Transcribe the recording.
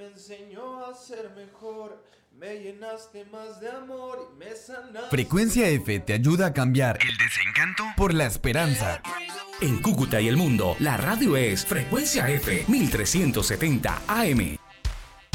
me enseñó a ser mejor. Me llenaste más de amor y me sanaste. Frecuencia F te ayuda a cambiar el desencanto por la esperanza. En Cúcuta y el mundo, la radio es Frecuencia F 1370 AM.